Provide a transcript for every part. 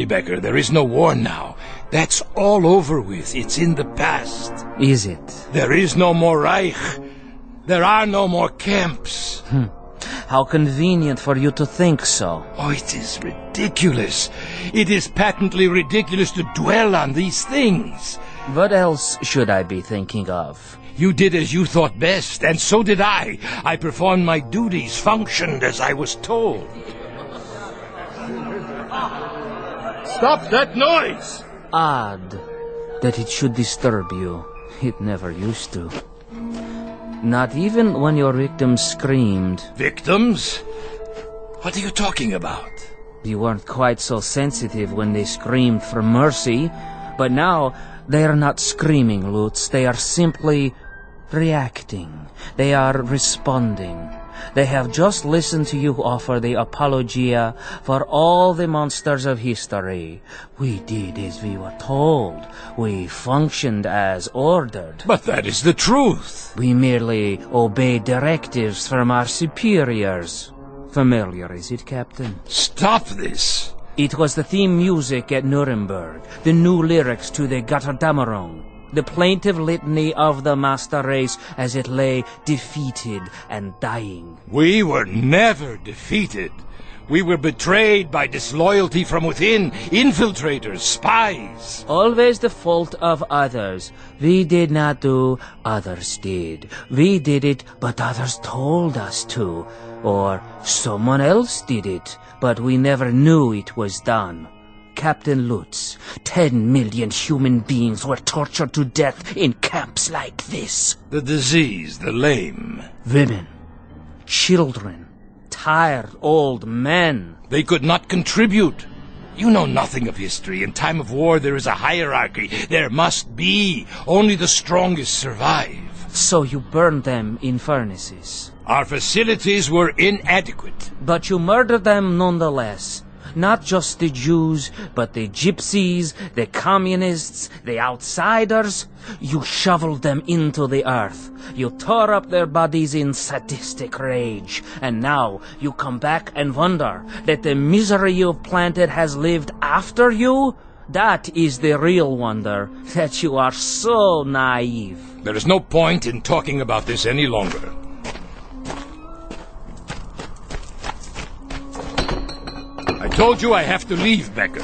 Becker, there is no war now. That's all over with. It's in the past. Is it? There is no more Reich. There are no more camps. How convenient for you to think so. Oh, it is ridiculous. It is patently ridiculous to dwell on these things. What else should I be thinking of? You did as you thought best, and so did I. I performed my duties, functioned as I was told. Stop that noise! Odd that it should disturb you. It never used to. Not even when your victims screamed. Victims? What are you talking about? You weren't quite so sensitive when they screamed for mercy, but now they are not screaming, Lutz. They are simply reacting. They are responding. They have just listened to you offer the apologia for all the monsters of history. We did as we were told. We functioned as ordered. But that is the truth. We merely obeyed directives from our superiors. Familiar, is it, Captain? Stop this. It was the theme music at Nuremberg, the new lyrics to the Götterdämmerung, the plaintive litany of the master race as it lay defeated and dying. We were never defeated. We were betrayed by disloyalty from within, infiltrators, spies. Always the fault of others. We did not do, others did. We did it, but others told us to. Or someone else did it, but we never knew it was done. Captain Lutz, 10 million human beings were tortured to death in camps like this. The disease, the lame. Women, children, tired old men. They could not contribute. You know nothing of history. In time of war, there is a hierarchy. There must be. Only the strongest survive. So you burned them in furnaces. Our facilities were inadequate. But you murdered them nonetheless. Not just the Jews, but the gypsies, the communists, the outsiders. You shoveled them into the earth. You tore up their bodies in sadistic rage. And now you come back and wonder that the misery you've planted has lived after you? That is the real wonder, that you are so naive. There is no point in talking about this any longer. I told you I have to leave, Becker.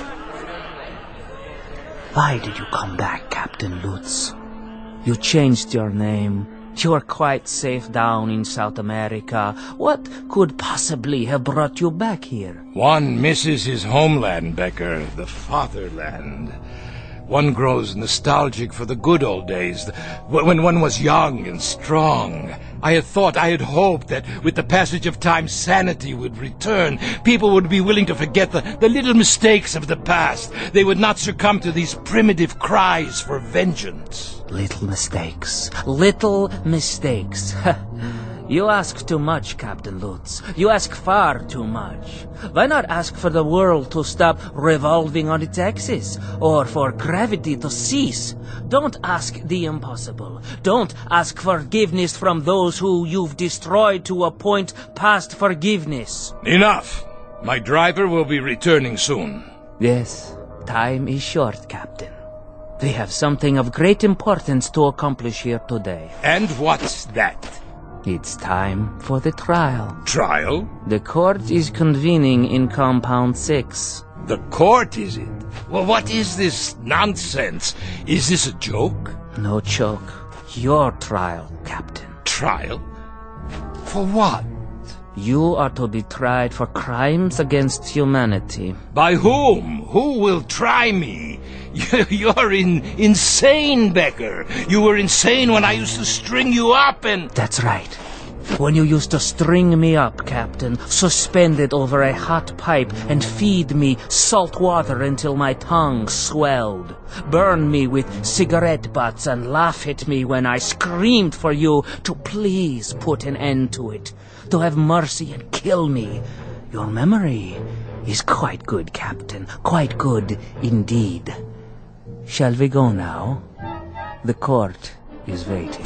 Why did you come back, Captain Lutz? You changed your name. You are quite safe down in South America. What could possibly have brought you back here? One misses his homeland, Becker, the fatherland. One grows nostalgic for the good old days, when one was young and strong. I had hoped that with the passage of time sanity would return. People would be willing to forget the little mistakes of the past. They would not succumb to these primitive cries for vengeance. Little mistakes. Little mistakes. You ask too much, Captain Lutz. You ask far too much. Why not ask for the world to stop revolving on its axis, or for gravity to cease? Don't ask the impossible. Don't ask forgiveness from those who you've destroyed to a point past forgiveness. Enough! My driver will be returning soon. Yes, time is short, Captain. We have something of great importance to accomplish here today. And what's that? It's time for the trial. Trial? The court is convening in Compound 6. The court, is it? Well, what is this nonsense? Is this a joke? No joke. Your trial, Captain. Trial? For what? You are to be tried for crimes against humanity. By whom? Who will try me? You're insane, Becker. You were insane when I used to string you up and... That's right. When you used to string me up, Captain, suspended over a hot pipe and feed me salt water until my tongue swelled, burn me with cigarette butts and laugh at me when I screamed for you to please put an end to it, to have mercy and kill me. Your memory is quite good, Captain, quite good indeed. Shall we go now? The court is waiting.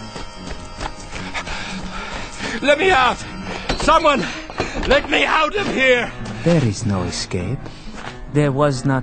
Let me out! Someone, let me out of here! There is no escape. There was not